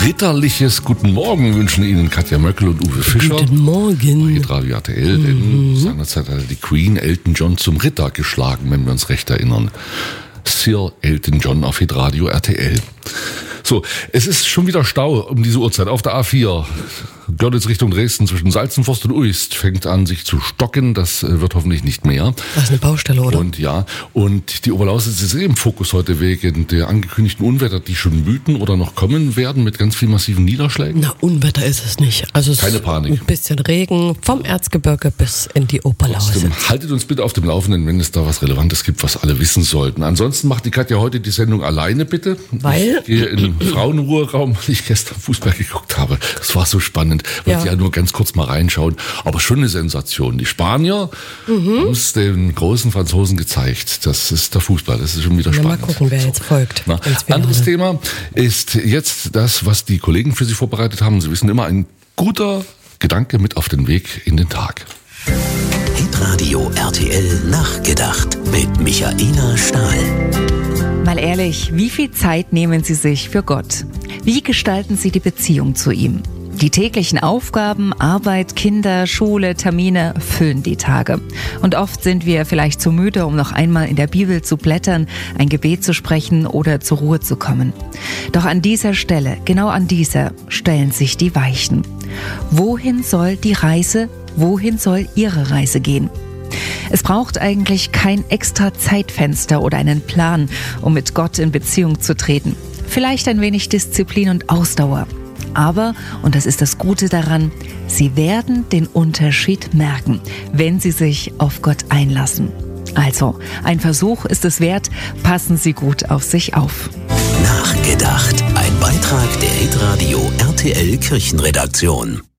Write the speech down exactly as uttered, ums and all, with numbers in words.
ritterliches Guten Morgen wünschen Ihnen Katja Möckel und Uwe Fischer. Guten Morgen. Hier Radio R T L, mhm. denn seinerzeit hat die Queen Elton John zum Ritter geschlagen, wenn wir uns recht erinnern. Sir Elton John auf Hitradio R T L. So, es ist schon wieder Stau um diese Uhrzeit auf der A vier. Görlitz Richtung Dresden zwischen Salzenforst und Uist fängt an, sich zu stocken. Das wird hoffentlich nicht mehr. Das ist eine Baustelle, oder? Und ja, und die Oberlausitz ist eh im Fokus heute wegen der angekündigten Unwetter, die schon wüten oder noch kommen werden mit ganz viel massiven Niederschlägen. Na, Unwetter ist es nicht. Also es Keine Panik. Ein bisschen Regen vom Erzgebirge bis in die Oberlausitz. Trotzdem, haltet uns bitte auf dem Laufenden, wenn es da was Relevantes gibt, was alle wissen sollten. Ansonsten macht die Katja heute die Sendung alleine, bitte. Weil? Ich gehe in den Frauenruheraum, weil ich gestern Fußball geguckt habe. Das war so spannend. Wollte ja. ja nur ganz kurz mal reinschauen. Aber schon eine Sensation. Die Spanier mhm. haben es den großen Franzosen gezeigt. Das ist der Fußball. Das ist schon wieder ja, spannend. Mal gucken, wer so. jetzt folgt. Na, anderes Thema ist jetzt das, was die Kollegen für Sie vorbereitet haben. Sie wissen immer, ein guter Gedanke mit auf den Weg in den Tag. Hitradio R T L nachgedacht mit Michaela Stahl. Mal ehrlich, wie viel Zeit nehmen Sie sich für Gott? Wie gestalten Sie die Beziehung zu ihm? Die täglichen Aufgaben, Arbeit, Kinder, Schule, Termine füllen die Tage. Und oft sind wir vielleicht zu müde, um noch einmal in der Bibel zu blättern, ein Gebet zu sprechen oder zur Ruhe zu kommen. Doch an dieser Stelle, genau an dieser, stellen sich die Weichen. Wohin soll die Reise, wohin soll Ihre Reise gehen? Es braucht eigentlich kein extra Zeitfenster oder einen Plan, um mit Gott in Beziehung zu treten. Vielleicht ein wenig Disziplin und Ausdauer. Aber, und das ist das Gute daran, Sie werden den Unterschied merken, wenn Sie sich auf Gott einlassen. Also, ein Versuch ist es wert, passen Sie gut auf sich auf. Nachgedacht, ein Beitrag der Hitradio R T L Kirchenredaktion.